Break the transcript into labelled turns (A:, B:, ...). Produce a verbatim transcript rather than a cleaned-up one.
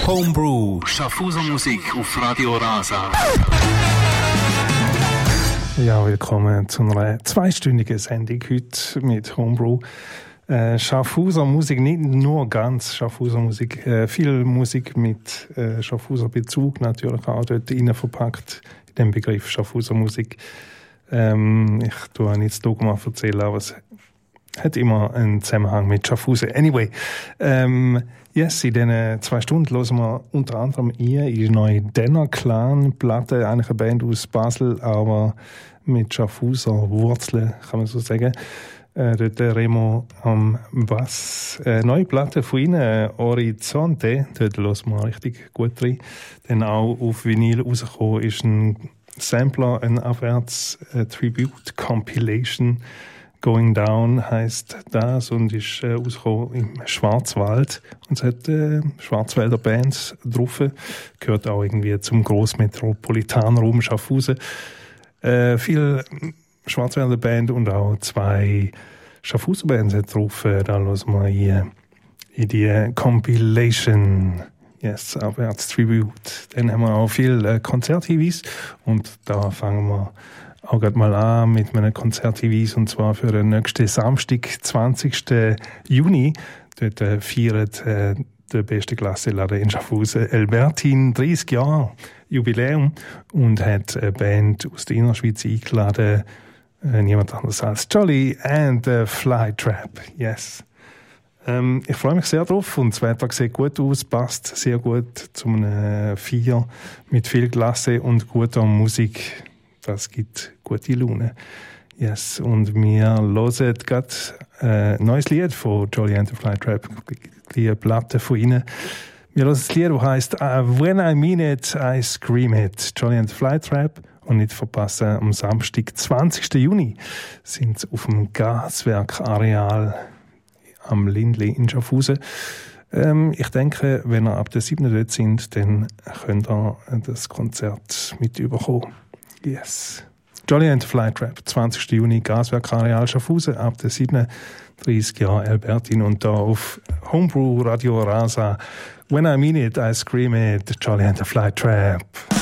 A: Homebrew, Schaffhauser Musik auf Radio Rasa.
B: Ja, willkommen zu einer zweistündigen Sendung heute mit Homebrew. Äh, Schaffhauser Musik, nicht nur ganz Schaffhauser Musik, äh, viel Musik mit äh, Schaffhauser Bezug natürlich auch dort rein verpackt, in dem Begriff Schaffhauser Musik. Ähm, ich tue nicht das Dogma erzählen, aber es hat immer einen Zusammenhang mit Schaffhausen. Anyway, ähm, yes, in diesen zwei Stunden hören wir unter anderem ihr in die neue Denner Clan-Platte, eigentlich eine Band aus Basel, aber mit Schaffhauser Wurzeln, kann man so sagen. Äh, dort der Remo am Bass. Äh, neue Platte von ihnen, äh, Horizonte, dort hören wir richtig gut rein. Dann auch auf Vinyl rausgekommen ist ein Sampler, ein Abwärts äh, Tribute Compilation. Going Down heisst das und ist äh, rausgekommen im Schwarzwald. Und es hat äh, Schwarzwälder Bands drauf. Gehört auch irgendwie zum Grossmetropolitanraum Schaffhausen. Äh, viel Schwarzwälder Band und auch zwei Schaffhauser Bands hat drauf. Äh, da hören wir hier in die Compilation. Yes, Abwärts Tribute. Dann haben wir auch viel äh, Konzerthinweis und da fangen wir auch gerade mal an mit einem Konzerthinweis, und zwar für den nächsten Samstag, zwanzigsten Juni. Dort äh, feiert äh, der beste Klasseladen in Schaffhausen Albertin dreißig Jahre Jubiläum und hat eine Band aus der Innerschweiz eingeladen, äh, niemand anderes als Jolly and the Flytrap. Yes. Ähm, ich freue mich sehr drauf und das Wetter sieht gut aus, passt sehr gut zu einem Feier mit viel Klasse und guter Musik. Das gibt gute Laune. Yes. Und wir hören gerade ein äh, neues Lied von Jolly and the Flytrap, die Platte von ihnen. Wir hören das Lied, das heisst uh, When I Mean It, I Scream It. Jolly and the Flytrap. Und nicht verpassen, am Samstag, zwanzigsten Juni, sind sie auf dem Gaswerk-Areal am Lindli in Schaffhausen. Ähm, ich denke, wenn ihr ab der siebten dort sind, dann könnt ihr das Konzert mit überkommen. Yes. Jolly and the Flytrap, zwanzigsten Juni, Gaswerk-Areal Schaffhausen, ab der siebten dreißig Jahre Albertin und da auf Homebrew Radio Rasa. When I Mean It, I Scream It, Jolly and the Flytrap.